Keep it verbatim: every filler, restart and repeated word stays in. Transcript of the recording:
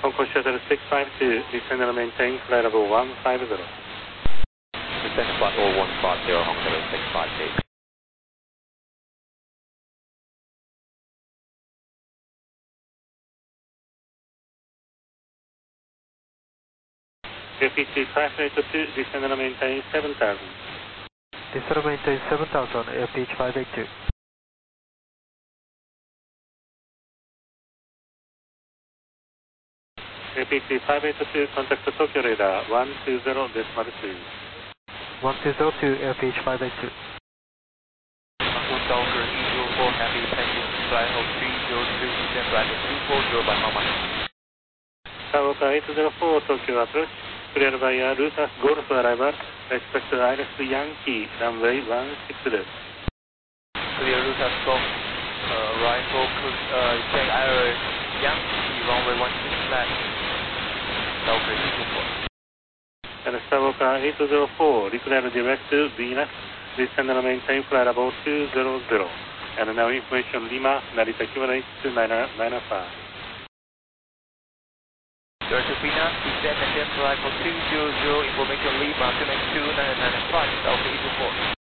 Hong Kong Shuttle six five two, descend and maintain flight level one five zero. Descend flight level one five zero, Hong Kong Shuttle six five two. A P C five eight two, descend and maintain seven thousand. Descend and maintain seven thousand, A P H five eight two. A P C five eight two, contact Tokyo radar one two zero decimal two. one two zero two, A P H five eight two. Uncle Delta E zero four, happy pending flight hold three zero three, descend flight two four zero by how much? Tower eight zero four, Tokyo approach, cleared by uh, Lucas Golf arrival, expect Iris Yankee, runway one six zero. Clear Lucas Golf, uh, right focus, uh, check Iris Yankee, runway one six nine. Delta E zero four. And Skywalker eight zero four, declare direct to Venus, descend and maintain flight level two zero zero. And now information Lima, Narita equivalent to nine nine five. Direct to Venus, descend and then flight for two zero zero, information Lima, two nine two nine nine five, Delta E zero four.